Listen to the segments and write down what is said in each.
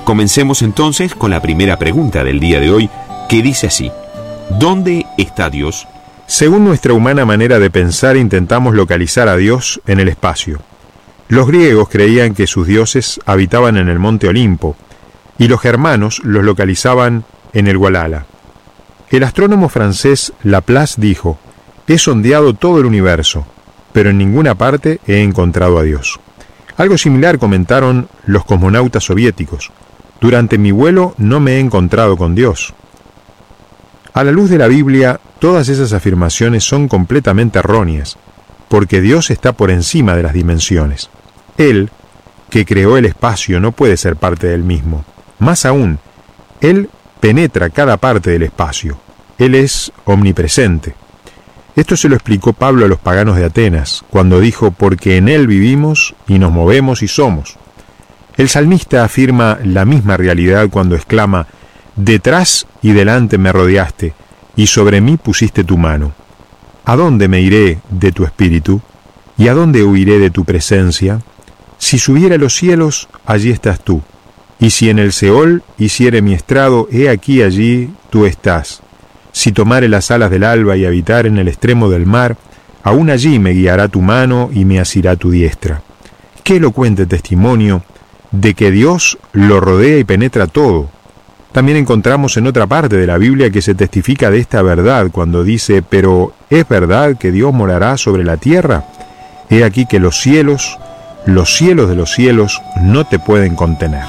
Comencemos entonces con la primera pregunta del día de hoy, que dice así: ¿dónde está Dios? Según nuestra humana manera de pensar, intentamos localizar a Dios en el espacio. Los griegos creían que sus dioses habitaban en el monte Olimpo, y los germanos los localizaban en el Walhalla. El astrónomo francés Laplace dijo: «He sondeado todo el universo, pero en ninguna parte he encontrado a Dios». Algo similar comentaron los cosmonautas soviéticos: «Durante mi vuelo no me he encontrado con Dios». A la luz de la Biblia, todas esas afirmaciones son completamente erróneas, porque Dios está por encima de las dimensiones. Él, que creó el espacio, no puede ser parte del mismo. Más aún, Él penetra cada parte del espacio. Él es omnipresente. Esto se lo explicó Pablo a los paganos de Atenas, cuando dijo: «Porque en Él vivimos y nos movemos y somos». El salmista afirma la misma realidad cuando exclama: «Detrás y delante me rodeaste, y sobre mí pusiste tu mano. ¿A dónde me iré de tu espíritu? ¿Y a dónde huiré de tu presencia? Si subiera a los cielos, allí estás tú. Y si en el Seol hiciere mi estrado, he aquí allí tú estás. Si tomare las alas del alba y habitar en el extremo del mar, aún allí me guiará tu mano y me asirá tu diestra». Qué elocuente testimonio de que Dios lo rodea y penetra todo. También encontramos en otra parte de la Biblia que se testifica de esta verdad cuando dice: «Pero ¿es verdad que Dios morará sobre la tierra? He aquí que los cielos de los cielos no te pueden contener».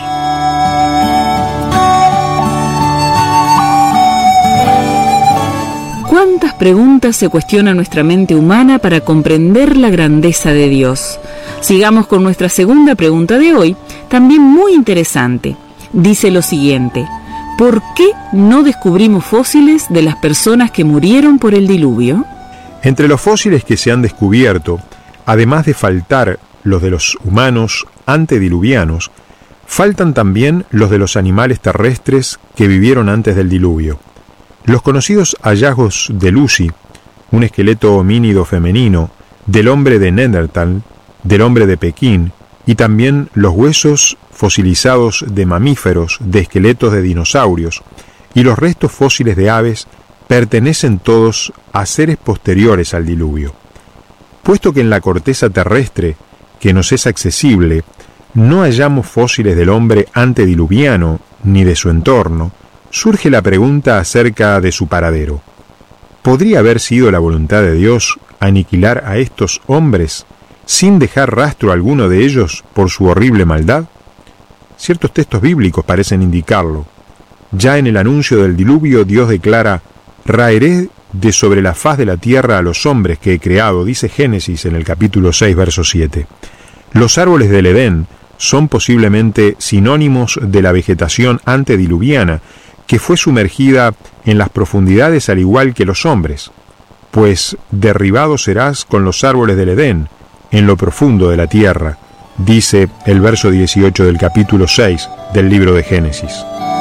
¿Cuántas preguntas se cuestiona nuestra mente humana para comprender la grandeza de Dios? Sigamos con nuestra segunda pregunta de hoy, también muy interesante. Dice lo siguiente: ¿por qué no descubrimos fósiles de las personas que murieron por el diluvio? Entre los fósiles que se han descubierto, además de faltar los de los humanos antediluvianos, faltan también los de los animales terrestres que vivieron antes del diluvio. Los conocidos hallazgos de Lucy, un esqueleto homínido femenino, del hombre de Neandertal, del hombre de Pekín, y también los huesos fosilizados de mamíferos, de esqueletos de dinosaurios, y los restos fósiles de aves, pertenecen todos a seres posteriores al diluvio. Puesto que en la corteza terrestre, que nos es accesible, no hallamos fósiles del hombre antediluviano ni de su entorno, surge la pregunta acerca de su paradero. ¿Podría haber sido la voluntad de Dios aniquilar a estos hombres sin dejar rastro alguno de ellos por su horrible maldad? Ciertos textos bíblicos parecen indicarlo. Ya en el anuncio del diluvio, Dios declara: «Raeré de sobre la faz de la tierra a los hombres que he creado», dice Génesis en el capítulo 6, verso 7. Los árboles del Edén son posiblemente sinónimos de la vegetación antediluviana, que fue sumergida en las profundidades al igual que los hombres, pues derribado serás con los árboles del Edén, en lo profundo de la tierra, dice el verso 18 del capítulo 6 del libro de Génesis.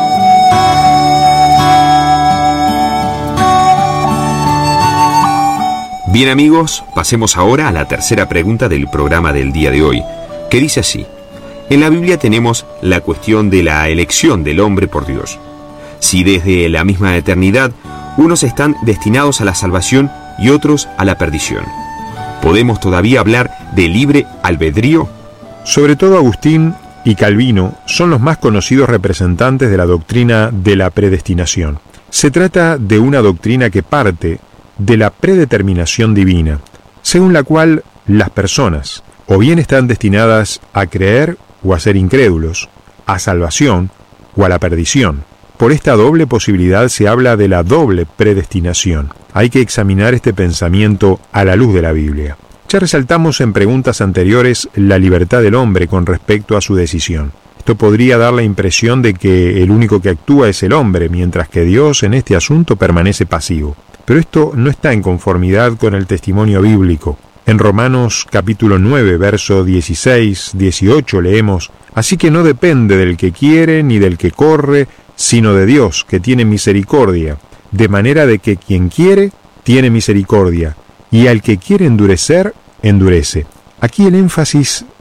Bien, amigos, pasemos ahora a la tercera pregunta del programa del día de hoy, que dice así: en la Biblia tenemos la cuestión de la elección del hombre por Dios. Si desde la misma eternidad unos están destinados a la salvación y otros a la perdición, ¿podemos todavía hablar de libre albedrío? Sobre todo Agustín y Calvino son los más conocidos representantes de la doctrina de la predestinación. Se trata de una doctrina que parte de la predeterminación divina, según la cual las personas o bien están destinadas a creer o a ser incrédulos, a salvación o a la perdición. Por esta doble posibilidad se habla de la doble predestinación. Hay que examinar este pensamiento a la luz de la Biblia. Ya resaltamos en preguntas anteriores la libertad del hombre con respecto a su decisión. Esto podría dar la impresión de que el único que actúa es el hombre, mientras que Dios en este asunto permanece pasivo. Pero esto no está en conformidad con el testimonio bíblico. En Romanos capítulo 9, verso 16-18 leemos: «Así que no depende del que quiere ni del que corre, sino de Dios, que tiene misericordia, de manera de que quien quiere, tiene misericordia, y al que quiere endurecer, endurece». Aquí el énfasis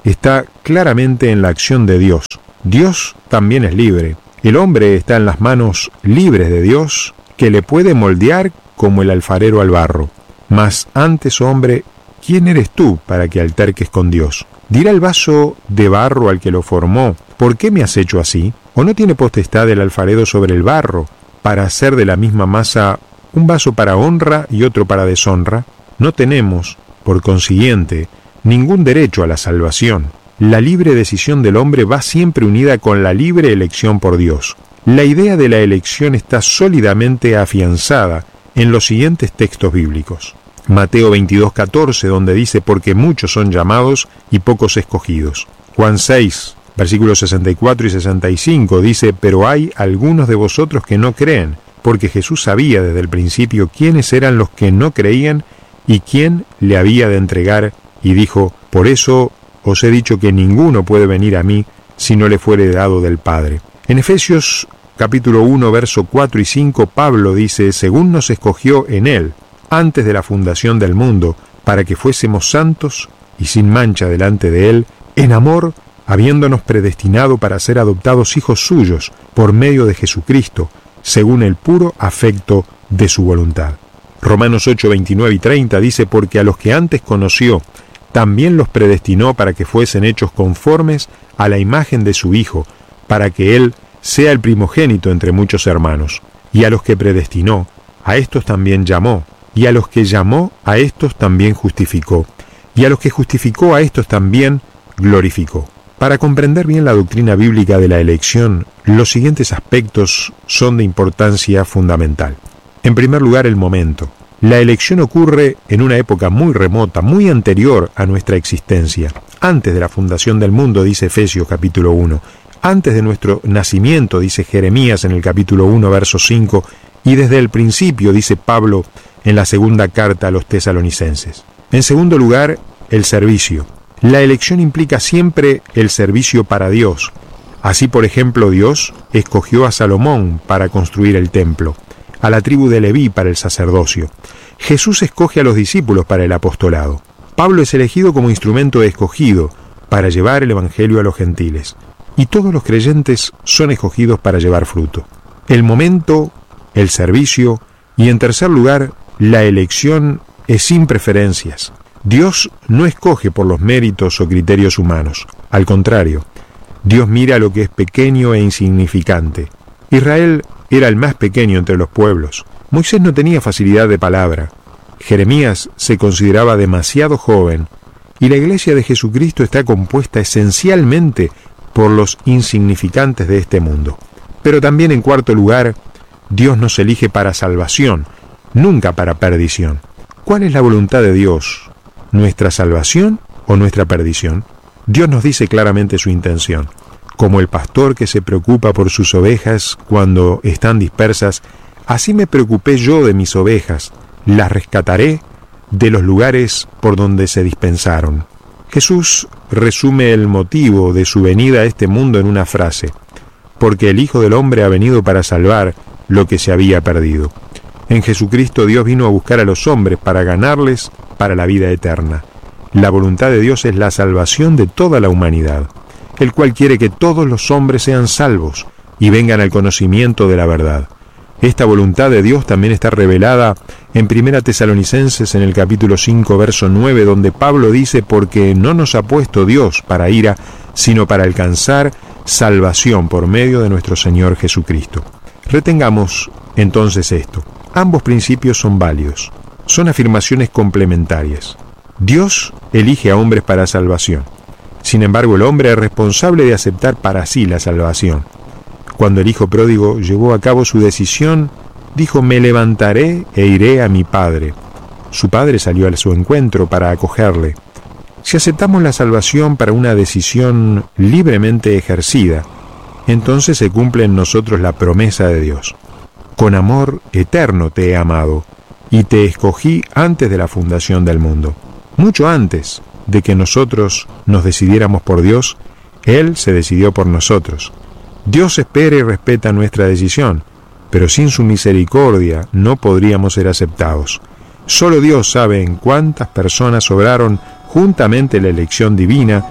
está claramente en la acción de Dios. Dios también es libre. El hombre está en las manos libres de Dios, que le puede moldear como el alfarero al barro. Mas antes, hombre, ¿quién eres tú para que alterques con Dios? ¿Dirá el vaso de barro al que lo formó, ¿por qué me has hecho así? ¿O no tiene potestad el alfarero sobre el barro para hacer de la misma masa un vaso para honra y otro para deshonra? No tenemos, por consiguiente, ningún derecho a la salvación. La libre decisión del hombre va siempre unida con la libre elección por Dios. La idea de la elección está sólidamente afianzada en los siguientes textos bíblicos. Mateo 22:14, donde dice: porque muchos son llamados y pocos escogidos. Juan 6, versículos 64 y 65, dice: pero hay algunos de vosotros que no creen, porque Jesús sabía desde el principio quiénes eran los que no creían y quién le había de entregar, y dijo: por eso os he dicho que ninguno puede venir a mí si no le fuere dado del Padre. En Efesios capítulo 1, verso 4 y 5, Pablo dice: según nos escogió en él, antes de la fundación del mundo, para que fuésemos santos y sin mancha delante de él, en amor, habiéndonos predestinado para ser adoptados hijos suyos por medio de Jesucristo, según el puro afecto de su voluntad. Romanos 8, 29 y 30 dice: porque a los que antes conoció, también los predestinó para que fuesen hechos conformes a la imagen de su Hijo, para que él sea el primogénito entre muchos hermanos. Y a los que predestinó, a estos también llamó, y a los que llamó, a estos también justificó, y a los que justificó, a estos también glorificó. Para comprender bien la doctrina bíblica de la elección, los siguientes aspectos son de importancia fundamental. En primer lugar, el momento. La elección ocurre en una época muy remota, muy anterior a nuestra existencia. Antes de la fundación del mundo, dice Efesios capítulo 1. Antes de nuestro nacimiento, dice Jeremías en el capítulo 1, verso 5. Y desde el principio, dice Pablo en la segunda carta a los tesalonicenses. En segundo lugar, el servicio. La elección implica siempre el servicio para Dios. Así, por ejemplo, Dios escogió a Salomón para construir el templo, a la tribu de Leví para el sacerdocio. Jesús escoge a los discípulos para el apostolado. Pablo es elegido como instrumento escogido para llevar el evangelio a los gentiles. Y todos los creyentes son escogidos para llevar fruto. El momento, el servicio y, en tercer lugar, la elección es sin preferencias. Dios no escoge por los méritos o criterios humanos. Al contrario, Dios mira lo que es pequeño e insignificante. Israel era el más pequeño entre los pueblos. Moisés no tenía facilidad de palabra. Jeremías se consideraba demasiado joven. Y la iglesia de Jesucristo está compuesta esencialmente por los insignificantes de este mundo. Pero también, en cuarto lugar, Dios nos elige para salvación, nunca para perdición. ¿Cuál es la voluntad de Dios? ¿Nuestra salvación o nuestra perdición? Dios nos dice claramente su intención. Como el pastor que se preocupa por sus ovejas cuando están dispersas, así me preocupé yo de mis ovejas, las rescataré de los lugares por donde se dispensaron. Jesús resume el motivo de su venida a este mundo en una frase: porque el Hijo del Hombre ha venido para salvar lo que se había perdido. En Jesucristo Dios vino a buscar a los hombres para ganarles para la vida eterna. La voluntad de Dios es la salvación de toda la humanidad, el cual quiere que todos los hombres sean salvos y vengan al conocimiento de la verdad. Esta voluntad de Dios también está revelada en 1 Tesalonicenses en el capítulo 5, verso 9, donde Pablo dice: porque no nos ha puesto Dios para ira, sino para alcanzar salvación por medio de nuestro Señor Jesucristo. Retengamos entonces esto. Ambos principios son válidos. Son afirmaciones complementarias. Dios elige a hombres para salvación. Sin embargo, el hombre es responsable de aceptar para sí la salvación. Cuando el hijo pródigo llevó a cabo su decisión, dijo: me levantaré e iré a mi padre. Su padre salió a su encuentro para acogerle. Si aceptamos la salvación para una decisión libremente ejercida, entonces se cumple en nosotros la promesa de Dios. Con amor eterno te he amado, y te escogí antes de la fundación del mundo. Mucho antes de que nosotros nos decidiéramos por Dios, Él se decidió por nosotros. Dios espera y respeta nuestra decisión, pero sin su misericordia no podríamos ser aceptados. Solo Dios sabe en cuántas personas obraron juntamente la elección divina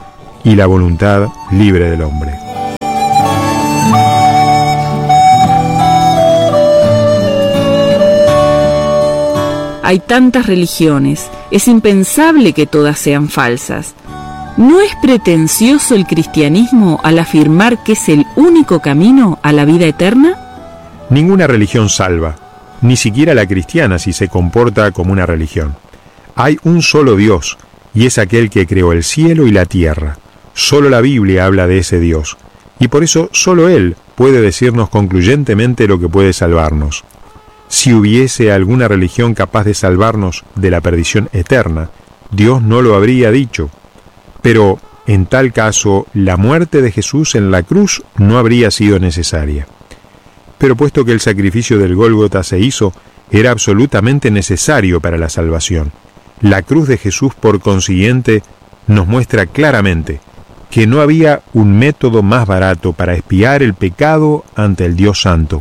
y la voluntad libre del hombre. Hay tantas religiones, es impensable que todas sean falsas. ¿No es pretencioso el cristianismo al afirmar que es el único camino a la vida eterna? Ninguna religión salva, ni siquiera la cristiana si se comporta como una religión. Hay un solo Dios, y es aquel que creó el cielo y la tierra. Solo la Biblia habla de ese Dios, y por eso solo Él puede decirnos concluyentemente lo que puede salvarnos. Si hubiese alguna religión capaz de salvarnos de la perdición eterna, Dios no lo habría dicho. Pero, en tal caso, la muerte de Jesús en la cruz no habría sido necesaria. Pero puesto que el sacrificio del Gólgota se hizo, era absolutamente necesario para la salvación. La cruz de Jesús, por consiguiente, nos muestra claramente que no había un método más barato para expiar el pecado ante el Dios Santo.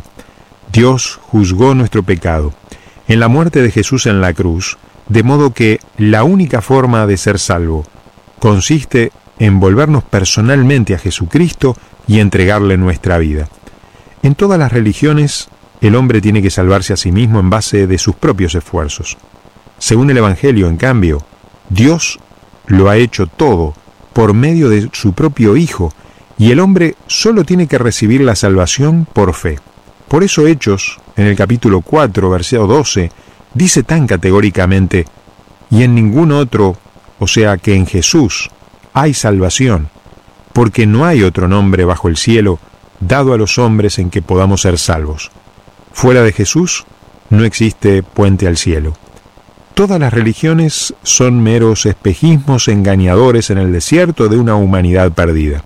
Dios juzgó nuestro pecado en la muerte de Jesús en la cruz, de modo que la única forma de ser salvo consiste en volvernos personalmente a Jesucristo y entregarle nuestra vida. En todas las religiones, el hombre tiene que salvarse a sí mismo en base de sus propios esfuerzos. Según el Evangelio, en cambio, Dios lo ha hecho todo por medio de su propio Hijo, y el hombre solo tiene que recibir la salvación por fe. Por eso Hechos, en el capítulo 4, versículo 12, dice tan categóricamente: y en ningún otro, o sea que en Jesús, hay salvación, porque no hay otro nombre bajo el cielo dado a los hombres en que podamos ser salvos. Fuera de Jesús no existe puente al cielo. Todas las religiones son meros espejismos engañadores en el desierto de una humanidad perdida.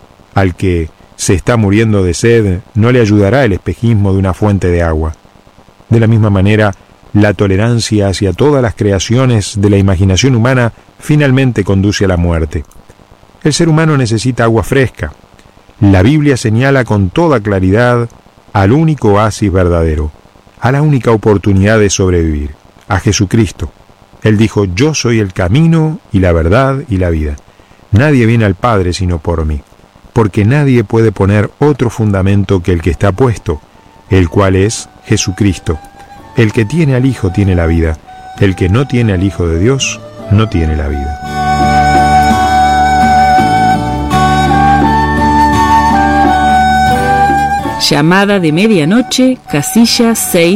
Al que se está muriendo de sed, no le ayudará el espejismo de una fuente de agua. De la misma manera, la tolerancia hacia todas las creaciones de la imaginación humana finalmente conduce a la muerte. El ser humano necesita agua fresca. La Biblia señala con toda claridad al único oasis verdadero, a la única oportunidad de sobrevivir, a Jesucristo. Él dijo: yo soy el camino y la verdad y la vida. Nadie viene al Padre sino por mí. Porque nadie puede poner otro fundamento que el que está puesto, el cual es Jesucristo. El que tiene al Hijo tiene la vida, el que no tiene al Hijo de Dios no tiene la vida. Llamada de medianoche, casilla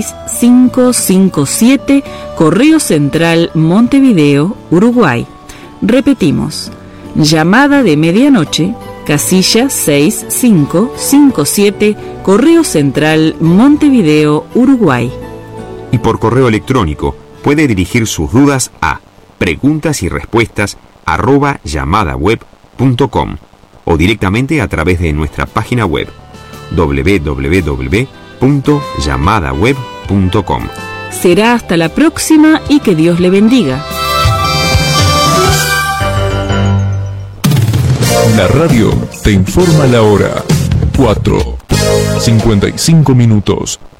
6557, Correo Central, Montevideo, Uruguay. Repetimos, llamada de medianoche, casilla 6557, Correo Central, Montevideo, Uruguay. Y por correo electrónico puede dirigir sus dudas a preguntasyrespuestas@llamadaweb.com o directamente a través de nuestra página web www.llamadaweb.com. Será hasta la próxima y que Dios le bendiga. La radio te informa la hora. 4:55 minutos.